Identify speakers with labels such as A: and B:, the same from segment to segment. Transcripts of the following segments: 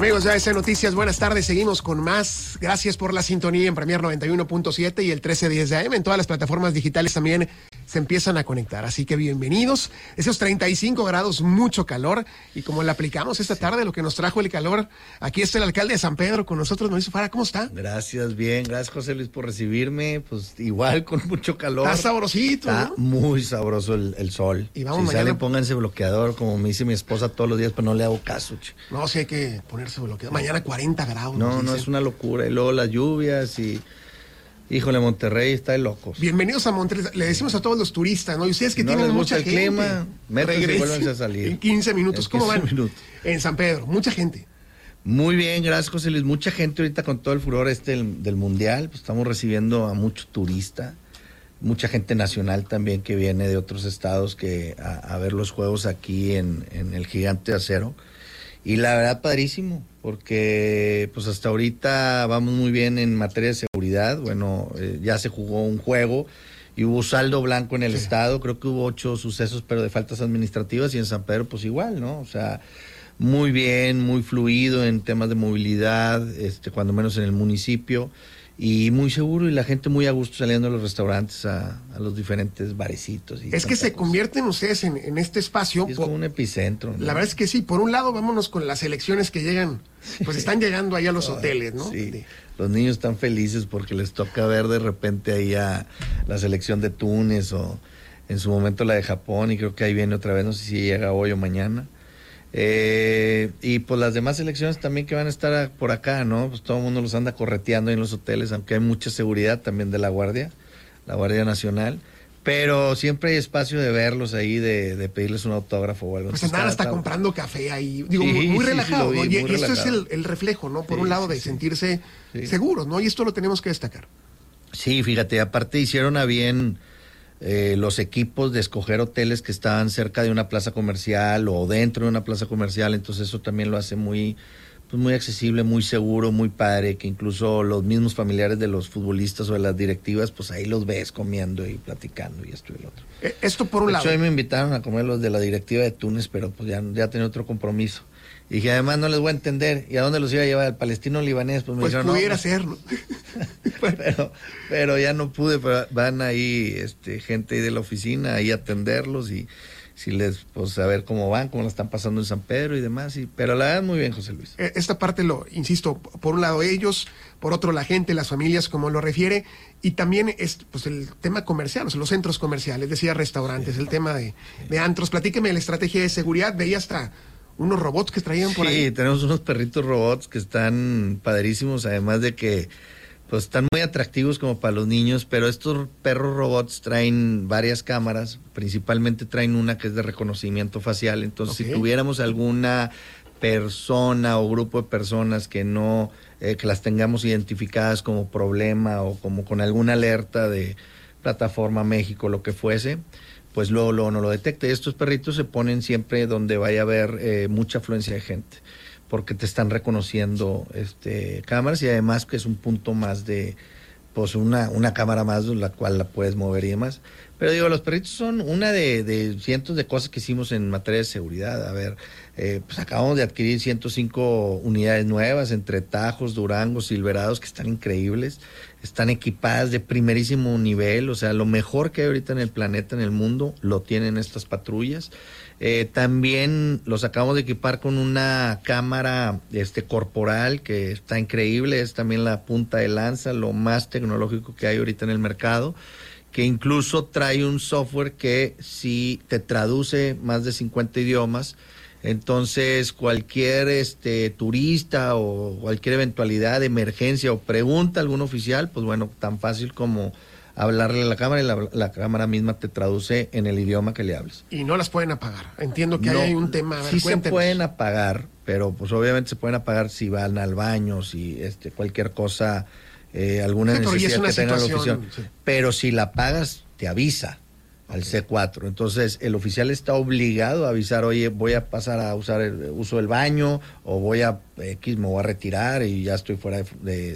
A: Amigos de ABC Noticias, buenas tardes, seguimos con más. Gracias por la sintonía en Premier 91.7 y el 1310 de AM. En todas las plataformas digitales también se empiezan a conectar, así que bienvenidos. Esos 35 grados, mucho calor, y como le aplicamos esta tarde lo que nos trajo el calor, aquí está el alcalde de San Pedro con nosotros, Mauricio Fara, ¿cómo está?
B: Gracias, bien, gracias José Luis por recibirme, pues igual con mucho calor.
A: Está sabrosito,
B: está,
A: ¿no?
B: Muy sabroso el sol.
A: Y vamos
B: si
A: mañana...
B: sale, pónganse bloqueador, como me dice mi esposa todos los días, pero no le hago caso.
A: No, sí hay que ponerse bloqueador. Mañana 40 grados.
B: No, es una locura. Y luego las lluvias y... Híjole, Monterrey está de locos.
A: Bienvenidos a Monterrey. Le decimos a todos los turistas, ¿no? Y ustedes que
B: no
A: tienen
B: les
A: mucha
B: gusta el
A: gente.
B: clima, métanse y vuélvanse a salir.
A: En 15 minutos. ¿Cómo van? En San Pedro, mucha gente.
B: Muy bien, gracias José Luis. Mucha gente ahorita con todo el furor del Mundial. Pues estamos recibiendo a mucho turista. Mucha gente nacional también que viene de otros estados a ver los juegos aquí en el Gigante de Acero. Y la verdad, padrísimo, porque pues hasta ahorita vamos muy bien en materia de seguridad. Bueno, ya se jugó un juego y hubo saldo blanco en el estado. Creo que hubo 8 sucesos, pero de faltas administrativas, y en San Pedro pues igual, ¿no? O sea, muy bien, muy fluido en temas de movilidad, cuando menos en el municipio. Y muy seguro, y la gente muy a gusto saliendo a los restaurantes, a los diferentes barecitos.
A: Es que se convierten ustedes en este espacio.
B: Es como un epicentro, ¿no?
A: La verdad es que sí. Por un lado, vámonos con las elecciones que llegan, pues están llegando ahí a los hoteles, ¿no?
B: Sí. Los niños están felices porque les toca ver de repente ahí a la selección de Túnez o en su momento la de Japón, y creo que ahí viene otra vez, no sé si llega hoy o mañana. Y pues las demás selecciones también que van a estar por acá, ¿no? Pues todo el mundo los anda correteando en los hoteles, aunque hay mucha seguridad también de la Guardia Nacional, pero siempre hay espacio de verlos ahí, de pedirles un autógrafo o algo.
A: Pues andan hasta comprando café ahí, digo, muy relajado, ¿no? Y esto es el reflejo, ¿no? Por un lado de sentirse seguros, ¿no? Y esto lo tenemos que destacar.
B: Sí, fíjate, aparte hicieron a bien los equipos de escoger hoteles que estaban cerca de una plaza comercial o dentro de una plaza comercial, entonces eso también lo hace muy accesible, muy seguro, muy padre, que incluso los mismos familiares de los futbolistas o de las directivas, pues ahí los ves comiendo y platicando y esto y el otro.
A: Esto por un lado.
B: Hoy me invitaron a comer los de la directiva de Túnez, pero pues ya tenía otro compromiso. Y dije, además no les voy a entender. ¿Y a dónde los iba a llevar? ¿Al palestino libanés? Pues me dijeron,
A: pudiera
B: no,
A: ser, ¿no?
B: pero ya no pude, pero van ahí gente ahí de la oficina ahí a atenderlos y si les, pues a ver cómo van, cómo la están pasando en San Pedro y demás. Pero la verdad muy bien, José Luis.
A: Esta parte insisto, por un lado ellos, por otro la gente, las familias, como lo refiere, y también pues el tema comercial, o sea, los centros comerciales, decía restaurantes, el tema de antros. Platíqueme la estrategia de seguridad, veía hasta unos robots que traían por ahí.
B: Sí, tenemos unos perritos robots que están padrísimos, además de que pues están muy atractivos como para los niños, pero estos perros robots traen varias cámaras, principalmente traen una que es de reconocimiento facial, entonces si tuviéramos alguna persona o grupo de personas que no, que las tengamos identificadas como problema o como con alguna alerta de Plataforma México, lo que fuese, pues luego no lo detecte. Estos perritos se ponen siempre donde vaya a haber mucha afluencia de gente, porque te están reconociendo cámaras, y además que es un punto más de, pues una cámara más, la cual la puedes mover y demás. Pero digo, los perritos son una de cientos de cosas que hicimos en materia de seguridad. A ver, pues acabamos de adquirir 105 unidades nuevas entre Tajos, Durangos, Silverados, que están increíbles. Están equipadas de primerísimo nivel, o sea, lo mejor que hay ahorita en el planeta, en el mundo, lo tienen estas patrullas. También los acabamos de equipar con una cámara corporal que está increíble, es también la punta de lanza, lo más tecnológico que hay ahorita en el mercado, que incluso trae un software que sí te traduce más de 50 idiomas. Entonces cualquier turista o cualquier eventualidad de emergencia o pregunta a algún oficial, pues bueno, tan fácil como hablarle a la cámara, y la cámara misma te traduce en el idioma que le hables.
A: Y no las pueden apagar. Entiendo que hay un tema.
B: Sí se pueden apagar, pero pues obviamente se pueden apagar si van al baño, si cualquier cosa, alguna necesidad que tenga la oficina. Sí. Pero si la apagas, te avisa al C4. Entonces el oficial está obligado a avisar, oye, voy a pasar a usar el uso del baño, o me voy a retirar y ya estoy fuera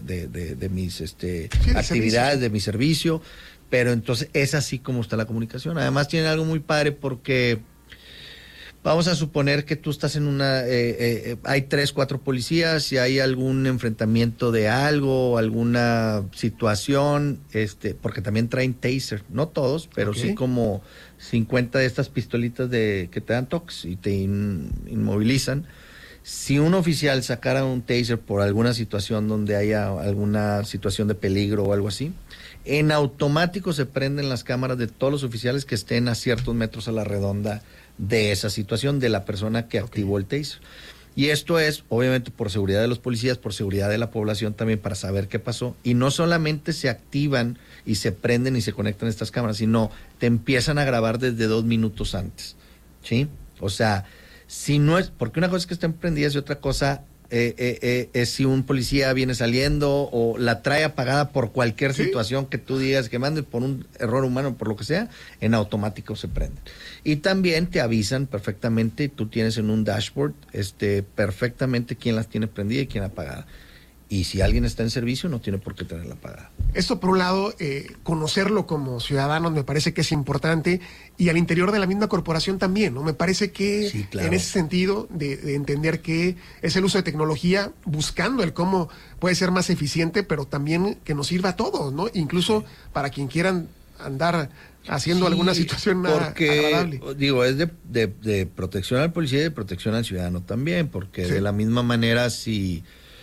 B: de mis actividades, de mi servicio. Pero entonces es así como está la comunicación. Además tiene algo muy padre porque Vamos a suponer que tú estás en una, hay 3, 4 policías y hay algún enfrentamiento de algo, alguna situación, porque también traen taser, no todos, pero sí como 50 de estas pistolitas que te dan toques y te inmovilizan. Si un oficial sacara un taser por alguna situación donde haya alguna situación de peligro o algo así, en automático se prenden las cámaras de todos los oficiales que estén a ciertos metros a la redonda de esa situación, de la persona que activó el taser. Y esto es, obviamente, por seguridad de los policías, por seguridad de la población también, para saber qué pasó. Y no solamente se activan y se prenden y se conectan estas cámaras, sino te empiezan a grabar desde 2 minutos antes, ¿sí? O sea, si no es, porque una cosa es que estén prendidas y otra cosa es si un policía viene saliendo o la trae apagada por cualquier situación que tú digas que mande por un error humano, por lo que sea, en automático se prenden. Y también te avisan perfectamente, tú tienes en un dashboard perfectamente quién las tiene prendida y quién apagada. Y si alguien está en servicio, no tiene por qué tenerla apagada.
A: Esto, por un lado, conocerlo como ciudadanos me parece que es importante, y al interior de la misma corporación también, ¿no? Me parece que
B: sí, claro,
A: en ese sentido de entender que es el uso de tecnología, buscando el cómo puede ser más eficiente, pero también que nos sirva a todos, ¿no? Incluso para quien quieran andar haciendo alguna situación agradable.
B: Digo, es de protección al policía y de protección al ciudadano también, porque de la misma manera, si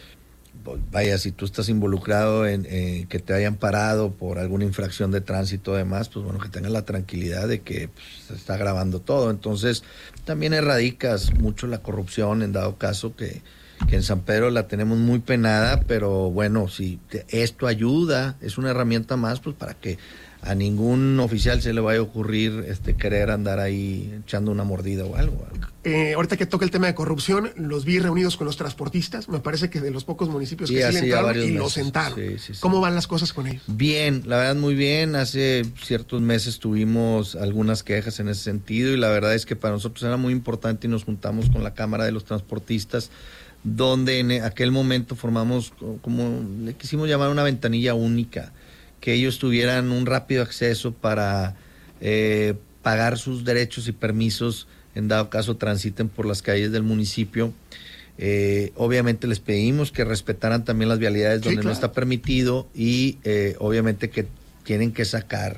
B: tú estás involucrado en que te hayan parado por alguna infracción de tránsito o demás, pues bueno, que tengas la tranquilidad de que se está grabando todo. Entonces, también erradicas mucho la corrupción, en dado caso que en San Pedro la tenemos muy penada, pero bueno, si esto ayuda, es una herramienta más, pues para que a ningún oficial se le vaya a ocurrir querer andar ahí echando una mordida o algo.
A: Ahorita que toca el tema de corrupción, los vi reunidos con los transportistas, me parece que de los pocos municipios que sí entraron y los sentaron. Sí. ¿Cómo van las cosas con ellos?
B: Bien, la verdad muy bien. Hace ciertos meses tuvimos algunas quejas en ese sentido y la verdad es que para nosotros era muy importante y nos juntamos con la Cámara de los Transportistas, donde en aquel momento formamos, como le quisimos llamar, una ventanilla única, que ellos tuvieran un rápido acceso para pagar sus derechos y permisos, en dado caso transiten por las calles del municipio. Obviamente les pedimos que respetaran también las vialidades donde no está permitido y obviamente que tienen que sacar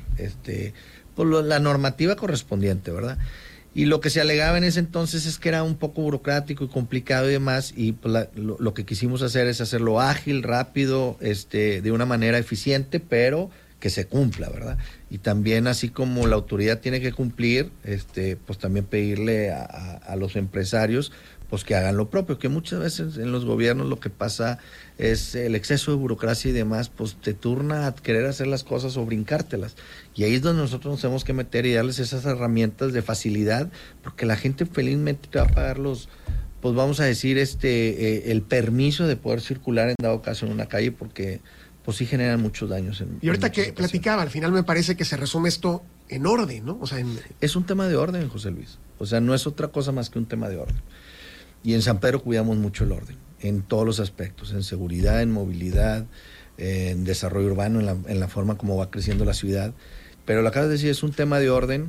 B: la normativa correspondiente, ¿verdad? Y lo que se alegaba en ese entonces es que era un poco burocrático y complicado y demás, y pues lo que quisimos hacer es hacerlo ágil, rápido, de una manera eficiente, pero que se cumpla, ¿verdad? Y también, así como la autoridad tiene que cumplir, pues también pedirle a los empresarios pues que hagan lo propio, que muchas veces en los gobiernos lo que pasa es el exceso de burocracia y demás, pues te turna a querer hacer las cosas o brincártelas. Y ahí es donde nosotros nos tenemos que meter y darles esas herramientas de facilidad, porque la gente felizmente te va a pagar pues vamos a decir, el permiso de poder circular en dado caso en una calle, porque pues sí generan muchos daños.
A: Y ahorita que platicaba, al final me parece que se resume esto en orden, ¿no? O sea,
B: es un tema de orden, José Luis. O sea, no es otra cosa más que un tema de orden. Y en San Pedro cuidamos mucho el orden, en todos los aspectos, en seguridad, en movilidad, en desarrollo urbano, en la forma como va creciendo la ciudad. Pero lo acabas de decir, es un tema de orden,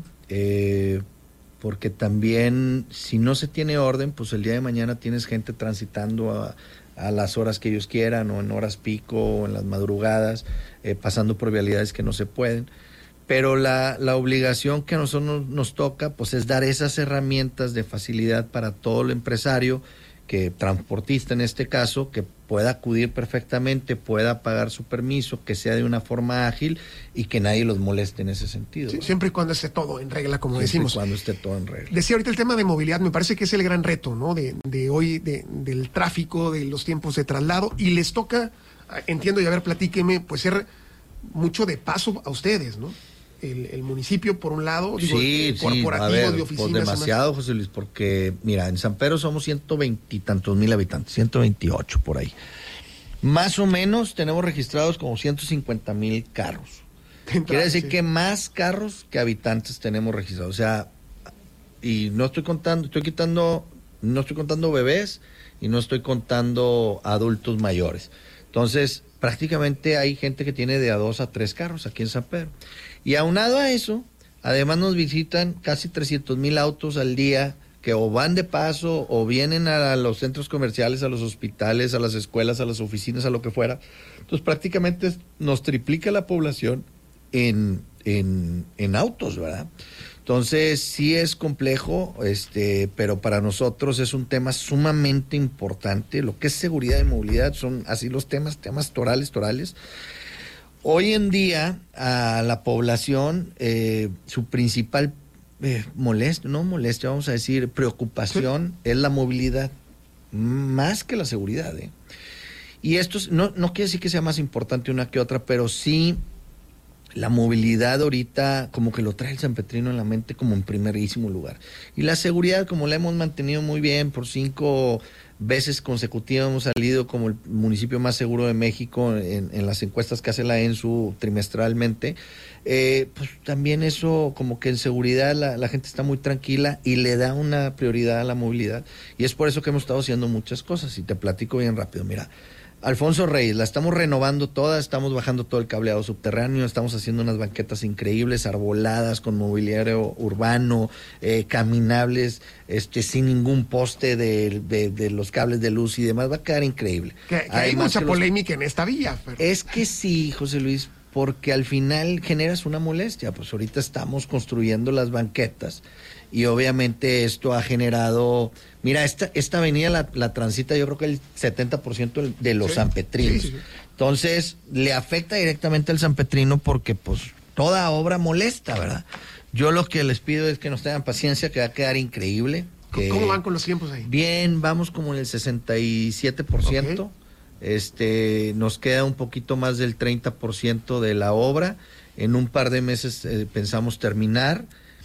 B: porque también si no se tiene orden, pues el día de mañana tienes gente transitando a las horas que ellos quieran, o en horas pico, o en las madrugadas, pasando por vialidades que no se pueden. Pero la obligación que a nosotros nos toca, pues es dar esas herramientas de facilidad para todo el empresario, que transportista en este caso, que pueda acudir perfectamente, pueda pagar su permiso, que sea de una forma ágil y que nadie los moleste en ese sentido.
A: Sí, siempre y cuando esté todo en regla, como decimos.
B: Siempre y cuando esté todo en regla.
A: Decía ahorita el tema de movilidad, me parece que es el gran reto, ¿no? De hoy, del tráfico, de los tiempos de traslado, y les toca, entiendo, y a ver, platíqueme, pues ser mucho de paso a ustedes, ¿no? El municipio, por un lado, corporativo, de oficinas.
B: Pues demasiado, José Luis, porque, mira, en San Pedro somos 120 y tantos mil habitantes, 128 por ahí. Más o menos tenemos registrados como 150,000 carros. Quiere decir que más carros que habitantes tenemos registrados. O sea, y no estoy contando bebés y no estoy contando adultos mayores. Entonces, prácticamente hay gente que tiene de a 2 a 3 carros aquí en San Pedro. Y aunado a eso, además nos visitan casi 300,000 autos al día que o van de paso o vienen a los centros comerciales, a los hospitales, a las escuelas, a las oficinas, a lo que fuera. Entonces prácticamente nos triplica la población en autos, ¿verdad? Entonces sí es complejo, pero para nosotros es un tema sumamente importante. Lo que es seguridad y movilidad son así los temas torales. Hoy en día a la población su principal molestia, vamos a decir, preocupación es la movilidad, más que la seguridad. Y esto no quiere decir que sea más importante una que otra, pero sí la movilidad ahorita como que lo trae el sanpetrino en la mente como en primerísimo lugar. Y la seguridad, como la hemos mantenido muy bien, por 5 veces consecutivas hemos salido como el municipio más seguro de México en las encuestas que hace la ENSU trimestralmente, pues también eso como que en seguridad la gente está muy tranquila y le da una prioridad a la movilidad. Y es por eso que hemos estado haciendo muchas cosas. Y te platico bien rápido, mira. Alfonso Reyes, la estamos renovando toda, estamos bajando todo el cableado subterráneo, estamos haciendo unas banquetas increíbles, arboladas, con mobiliario urbano, caminables, sin ningún poste de los cables de luz y demás, va a quedar increíble.
A: Que hay mucha polémica en esta vía. Pero...
B: Es que sí, José Luis, porque al final generas una molestia, pues ahorita estamos construyendo las banquetas y obviamente esto ha generado... Mira, esta avenida la transita yo creo que el 70% de los sanpetrinos. Sí. Entonces, le afecta directamente al sanpetrino porque pues toda obra molesta, ¿verdad? Yo lo que les pido es que nos tengan paciencia, que va a quedar increíble.
A: ¿Cómo van con los tiempos ahí?
B: Bien, vamos como en el 67%. Okay. Nos queda un poquito más del 30% de la obra. En un par de meses pensamos terminar.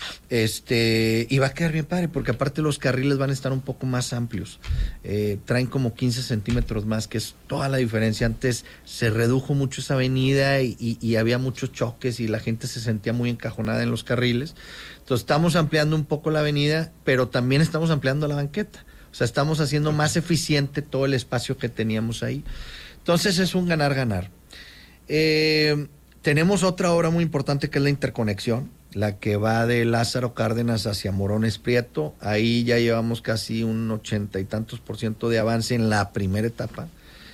B: Y va a quedar bien padre, porque aparte los carriles van a estar un poco más amplios. Traen como 15 centímetros más, que es toda la diferencia. Antes se redujo mucho esa avenida y había muchos choques y la gente se sentía muy encajonada en los carriles. Entonces estamos ampliando un poco la avenida, pero también estamos ampliando la banqueta. O sea, estamos haciendo más eficiente todo el espacio que teníamos ahí. Entonces es un ganar-ganar. Tenemos otra obra muy importante que es la interconexión, la que va de Lázaro Cárdenas hacia Morones Prieto. Ahí ya llevamos casi un 80 y tantos % de avance en la primera etapa.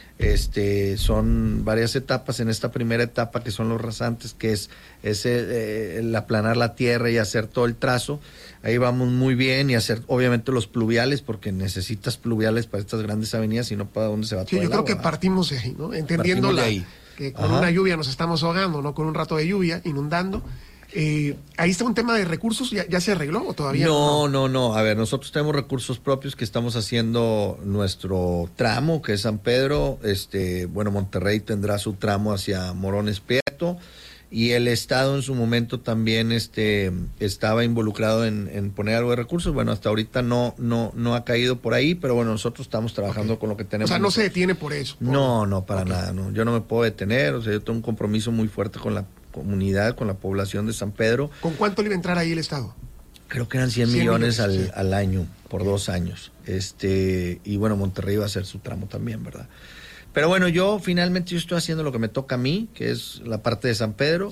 B: Son varias etapas en esta primera etapa, que son los rasantes, que es el aplanar la tierra y hacer todo el trazo. Ahí vamos muy bien, y hacer obviamente los pluviales, porque necesitas pluviales para estas grandes avenidas, y no para dónde se va todo el agua.
A: Yo creo que partimos de ahí, ¿no? Entendiendo que con una lluvia nos estamos ahogando, ¿no? Con un rato de lluvia, inundando. Ahí está un tema de recursos, ¿ya se arregló o todavía
B: no? A ver, nosotros tenemos recursos propios que estamos haciendo nuestro tramo, que es San Pedro. Monterrey tendrá su tramo hacia Morones Prieto, y el Estado en su momento también estaba involucrado en poner algo de recursos. Bueno, hasta ahorita no ha caído por ahí, pero bueno, nosotros estamos trabajando con lo que tenemos.
A: O sea, no se detiene por eso.
B: No, para nada, no. Yo no me puedo detener, o sea, yo tengo un compromiso muy fuerte con la comunidad, con la población de San Pedro.
A: ¿Con cuánto le iba a entrar ahí el Estado?
B: Creo que eran 100 millones al año, por 2 años. Y bueno, Monterrey va a hacer su tramo también, ¿verdad? Pero bueno, yo estoy haciendo lo que me toca a mí, que es la parte de San Pedro.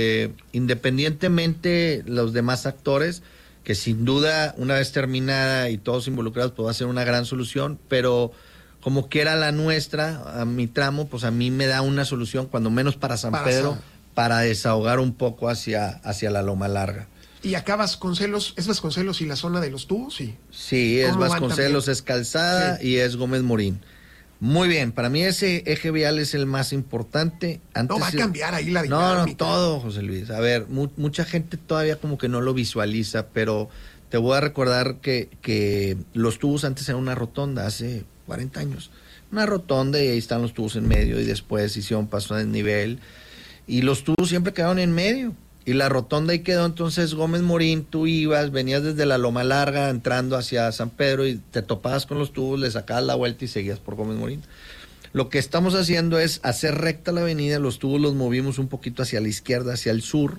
B: Independientemente los demás actores, que sin duda, una vez terminada y todos involucrados, pues va a ser una gran solución, pero como quiera la nuestra, a mi tramo, pues a mí me da una solución, cuando menos para San Pedro, para desahogar un poco hacia la Loma Larga.
A: ¿Y acá Vasconcelos, es Vasconcelos y la zona de los tubos?
B: Sí, es Vasconcelos, es Calzada, y es Gómez Morín. Muy bien, para mí ese eje vial es el más importante.
A: Antes no va a cambiar ahí la dinámica.
B: No, todo, José Luis. A ver, mucha gente todavía como que no lo visualiza, pero te voy a recordar que los tubos antes eran una rotonda, hace 40 años. Una rotonda, y ahí están los tubos en medio, y después hicieron paso a desnivel, y los tubos siempre quedaron en medio, y la rotonda ahí quedó. Entonces Gómez Morín, tú venías desde la Loma Larga entrando hacia San Pedro, y te topabas con los tubos, le sacabas la vuelta y seguías por Gómez Morín. Lo que estamos haciendo es hacer recta la avenida, los tubos los movimos un poquito hacia la izquierda, hacia el sur,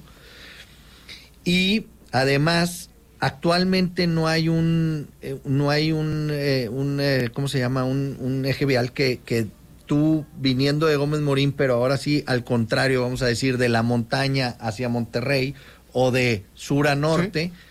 B: y además actualmente no hay un eje vial que tú, viniendo de Gómez Morín, pero ahora sí al contrario, vamos a decir, de la montaña hacia Monterrey, o de sur a norte,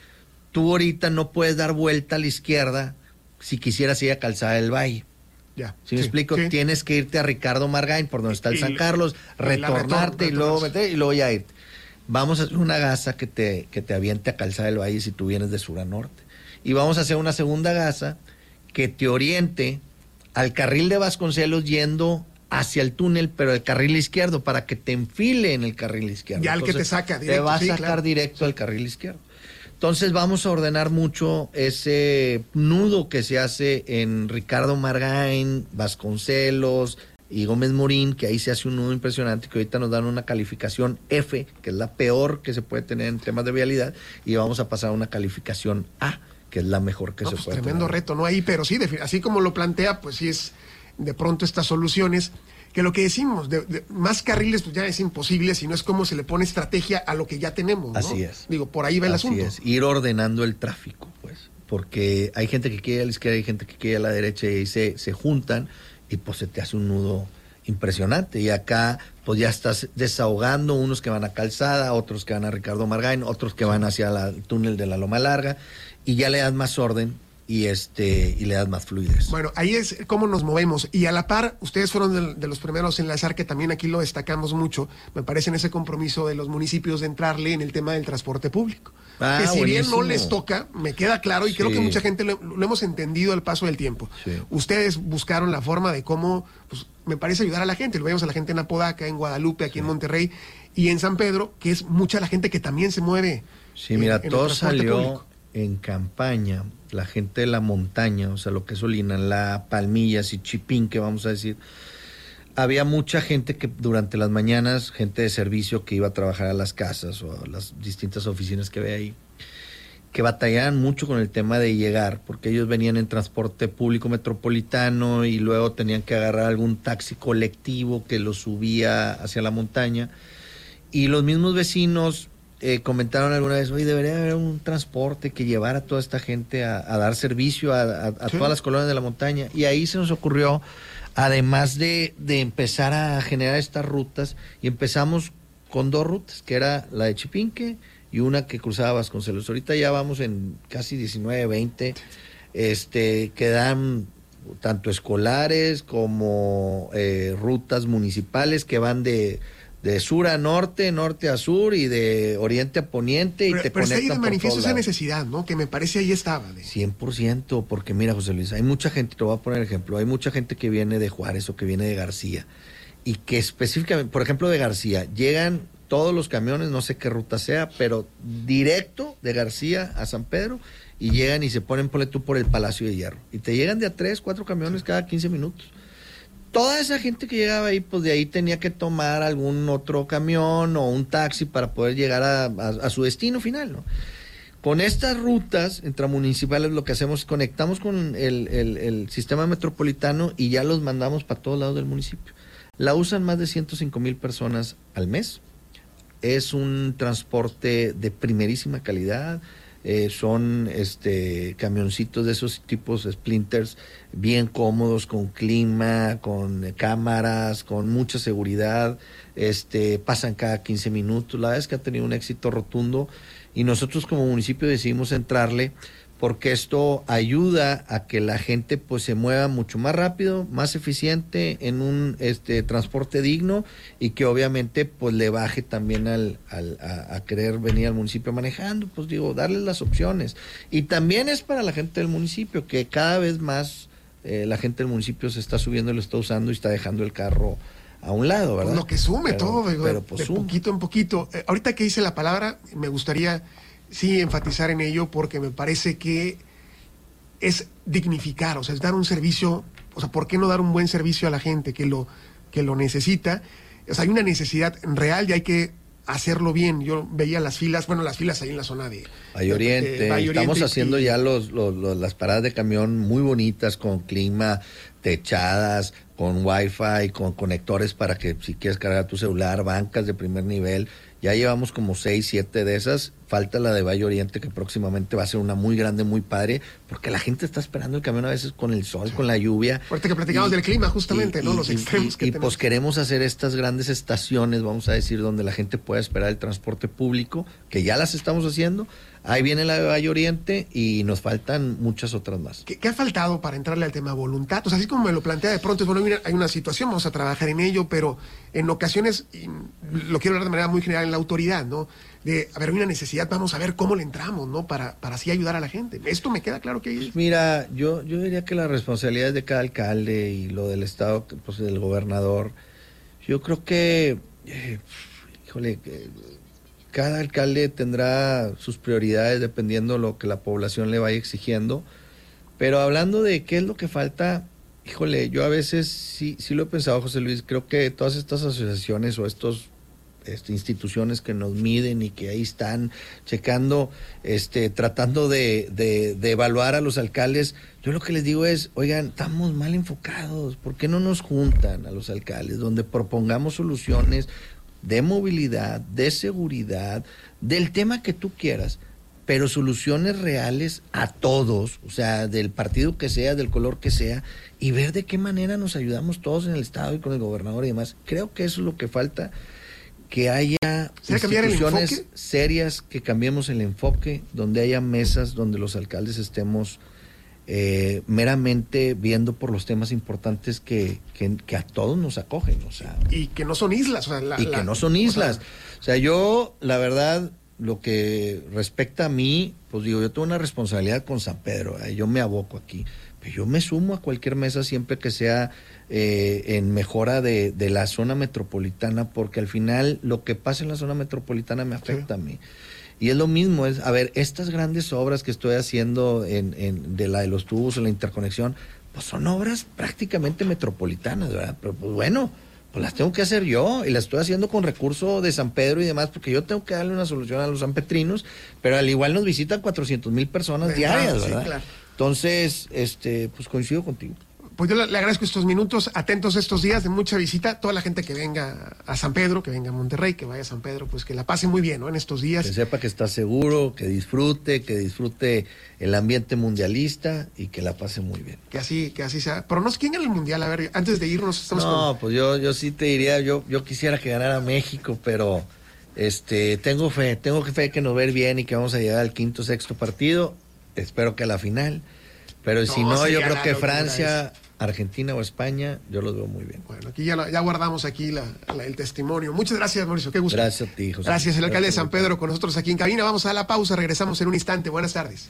B: tú ahorita no puedes dar vuelta a la izquierda si quisieras ir a Calzada del Valle.
A: Ya.
B: ¿Sí me explico?
A: Sí.
B: Tienes que irte a Ricardo Margain, por donde está el San Carlos, retornarte y luego meter y luego ya irte. Vamos a hacer una gasa que te aviente a Calzada del Valle si tú vienes de sur a norte. Y vamos a hacer una segunda gasa que te oriente al carril de Vasconcelos yendo hacia el túnel, pero el carril izquierdo, para que te enfile en el carril izquierdo.
A: Ya el que te saca directo.
B: Te va a sacar directo al carril izquierdo. Entonces vamos a ordenar mucho ese nudo que se hace en Ricardo Margain, Vasconcelos y Gómez Morín, que ahí se hace un nudo impresionante, que ahorita nos dan una calificación F, que es la peor que se puede tener en temas de vialidad, y vamos a pasar a una calificación A, que es la mejor que se puede
A: tremendo
B: tener.
A: reto, ¿no? Ahí, pero sí, así como lo plantea, pues sí es de pronto estas soluciones, que lo que decimos, más carriles pues ya es imposible, sino es como se le pone estrategia a lo que ya tenemos, ¿no?
B: Así es.
A: Digo, por ahí va el asunto.
B: Así es, ir ordenando el tráfico, pues, porque hay gente que quiere ir a la izquierda, hay gente que quiere ir a la derecha, y ahí se juntan, y pues se te hace un nudo impresionante, y acá pues ya estás desahogando unos que van a Calzada, otros que van a Ricardo Margain, otros que van hacia el túnel de la Loma Larga, y ya le das más orden y le das más fluidez.
A: Bueno, ahí es cómo nos movemos, y a la par, ustedes fueron de los primeros en lanzar, que también aquí lo destacamos mucho, me parece, en ese compromiso de los municipios de entrarle en el tema del transporte público. Que si bien no les toca, me queda claro, y creo que mucha gente lo hemos entendido al paso del tiempo.
B: Sí.
A: Ustedes buscaron la forma de cómo, pues, me parece, ayudar a la gente. Lo vemos a la gente en Apodaca, en Guadalupe, aquí en Monterrey, y en San Pedro, que es mucha la gente que también se mueve.
B: Sí, mira,
A: en
B: todo
A: el transporte
B: salió
A: público.
B: En campaña, la gente de la montaña, o sea, lo que es Olinalá, Palmillas y Chipín, que vamos a decir. Había mucha gente que durante las mañanas, gente de servicio que iba a trabajar a las casas o a las distintas oficinas que ve ahí, que batallaban mucho con el tema de llegar, porque ellos venían en transporte público metropolitano y luego tenían que agarrar algún taxi colectivo que los subía hacia la montaña. Y los mismos vecinos comentaron alguna vez, oye, debería haber un transporte que llevara a toda esta gente a dar servicio a
A: Sí.
B: todas las colonias de la montaña. Y ahí se nos ocurrió, además de empezar a generar estas rutas, y empezamos con 2 rutas, que era la de Chipinque y una que cruzaba Vasconcelos. Ahorita ya vamos en casi 19, 20, que dan tanto escolares como rutas municipales que van de sur a norte, norte a sur y de oriente a poniente, y te
A: Pero está ahí de
B: conectan por
A: manifiesto
B: todos
A: esa
B: lados.
A: necesidad, ¿no? Que me parece ahí estaba.
B: 100%, porque mira, José Luis, hay mucha gente, te voy a poner ejemplo, hay mucha gente que viene de Juárez o que viene de García, y que específicamente, por ejemplo, de García, llegan todos los camiones, no sé qué ruta sea, pero directo de García a San Pedro, y llegan y se ponen, ponle tú, por el Palacio de Hierro, y te llegan de a 3, 4 camiones cada 15 minutos. Toda esa gente que llegaba ahí, pues de ahí tenía que tomar algún otro camión o un taxi para poder llegar a su destino final, ¿no? Con estas rutas intramunicipales lo que hacemos es conectamos con el sistema metropolitano y ya los mandamos para todos lados del municipio. La usan más de 105,000 personas al mes. Es un transporte de primerísima calidad. Son camioncitos de esos tipos splinters bien cómodos, con clima, con cámaras, con mucha seguridad, pasan cada 15 minutos. La verdad es que ha tenido un éxito rotundo, y nosotros como municipio decidimos entrarle porque esto ayuda a que la gente pues se mueva mucho más rápido, más eficiente en un transporte digno, y que obviamente pues le baje también a querer venir al municipio manejando, pues digo, darles las opciones. Y también es para la gente del municipio, que cada vez más la gente del municipio se está subiendo, lo está usando y está dejando el carro a un lado, ¿verdad?
A: Pues lo que sume todo,
B: pero pues
A: de
B: suma.
A: poquito en poquito. Ahorita que hice la palabra, me gustaría sí enfatizar en ello, porque me parece que es dignificar, o sea, es dar un servicio, o sea, ¿por qué no dar un buen servicio a la gente que lo necesita? O sea, hay una necesidad real y hay que hacerlo bien. Yo veía las filas ahí en la zona de
B: Valle Oriente. Estamos haciendo ya las paradas de camión muy bonitas, con clima, techadas, con wifi, con conectores para que si quieres cargar tu celular, bancas de primer nivel. Ya llevamos como 6, 7 de esas falta la de Valle Oriente, que próximamente va a ser una muy grande, muy padre, porque la gente está esperando el camión a veces con el sol, con la lluvia.
A: Ahorita que platicamos del clima, justamente, ¿no? Los extremos que tenemos.
B: Pues queremos hacer estas grandes estaciones, vamos a decir, donde la gente pueda esperar el transporte público, que ya las estamos haciendo. Ahí viene la de Valle Oriente y nos faltan muchas otras más.
A: ¿Qué ha faltado para entrarle al tema voluntad? O sea, así como me lo plantea de pronto, es bueno, mira, hay una situación, vamos a trabajar en ello, pero en ocasiones, y lo quiero hablar de manera muy general en la autoridad, ¿no? De, a ver, hay una necesidad, vamos a ver cómo le entramos, ¿no? Para así ayudar a la gente. Esto me queda claro que...
B: Mira, yo diría que la responsabilidad es de cada alcalde y lo del Estado, pues del gobernador. Yo creo que, cada alcalde tendrá sus prioridades dependiendo de lo que la población le vaya exigiendo, pero hablando de qué es lo que falta, yo a veces sí lo he pensado, José Luis, creo que todas estas asociaciones o estos instituciones que nos miden y que ahí están checando, tratando de evaluar a los alcaldes, yo lo que les digo es, oigan, estamos mal enfocados, ¿por qué no nos juntan a los alcaldes donde propongamos soluciones de movilidad, de seguridad, del tema que tú quieras, pero soluciones reales a todos, o sea, del partido que sea, del color que sea, y ver de qué manera nos ayudamos todos en el Estado y con el gobernador y demás? Creo que eso es lo que falta, que haya instituciones serias, que cambiemos el enfoque, donde haya mesas, donde los alcaldes estemos meramente viendo por los temas importantes que a todos nos acogen, o sea,
A: y que no son islas, o sea,
B: que no son islas, o sea, yo la verdad, lo que respecta a mí, pues digo, yo tengo una responsabilidad con San Pedro, yo me aboco aquí, pero yo me sumo a cualquier mesa siempre que sea en mejora de la zona metropolitana, porque al final lo que pasa en la zona metropolitana me afecta a mí. Y es lo mismo, a ver, estas grandes obras que estoy haciendo de la de los tubos, en la interconexión, pues son obras prácticamente metropolitanas, ¿verdad? Pero pues bueno, pues las tengo que hacer yo y las estoy haciendo con recurso de San Pedro y demás, porque yo tengo que darle una solución a los sanpetrinos, pero al igual nos visitan 400,000 personas diarias, ¿verdad? Sí, claro. Entonces, pues coincido contigo.
A: Pues yo le agradezco estos minutos, atentos estos días de mucha visita, toda la gente que venga a San Pedro, que venga a Monterrey, que vaya a San Pedro, pues que la pase muy bien, ¿no? En estos días.
B: Que sepa que está seguro, que disfrute el ambiente mundialista y que la pase muy bien.
A: Que así sea. Pero no sé quién gana el mundial, a ver, antes de irnos estamos
B: pues yo sí te diría, yo quisiera que ganara México, pero tengo fe que nos va a ir bien y que vamos a llegar al quinto, sexto partido, espero que a la final. Pero si no, yo creo que Francia, Argentina o España, yo los veo muy bien.
A: Bueno, aquí ya guardamos aquí el testimonio. Muchas gracias, Mauricio, qué gusto.
B: Gracias a ti, José.
A: Gracias, el alcalde de San Pedro con nosotros aquí en cabina. Vamos a la pausa, regresamos en un instante. Buenas tardes.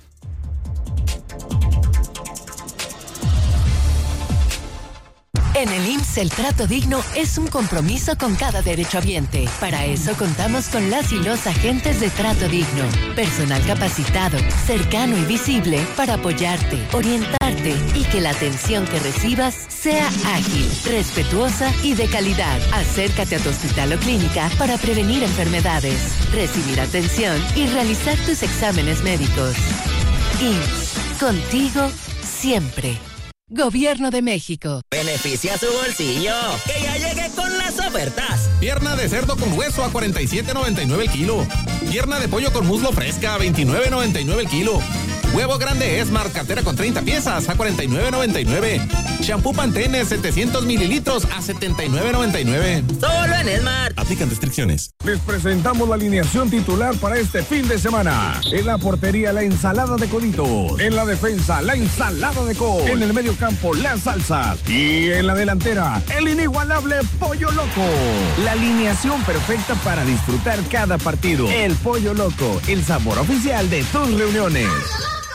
C: En el IMSS, el trato digno es un compromiso con cada derechohabiente. Para eso contamos con las y los agentes de trato digno. Personal capacitado, cercano y visible para apoyarte, orientarte y que la atención que recibas sea ágil, respetuosa y de calidad. Acércate a tu hospital o clínica para prevenir enfermedades, recibir atención y realizar tus exámenes médicos. IMSS, contigo siempre. Gobierno de México.
D: Beneficia su bolsillo. Que ya llegue con las ofertas.
E: Pierna de cerdo con hueso a $47.99 el kilo. Pierna de pollo con muslo fresca a $29.99 el kilo. Huevo grande Esmart, cartera con 30 piezas a $49.99. Shampoo Pantene 700 mililitros a $79.99.
D: Solo en Esmart.
E: Aplican restricciones.
F: Les presentamos la alineación titular para este fin de semana. En la portería, la ensalada de coditos. En la defensa, la ensalada de col. En el medio campo, las salsas. Y en la delantera, el inigualable Pollo Loco. La alineación perfecta para disfrutar cada partido. El Pollo Loco, el sabor oficial de tus reuniones.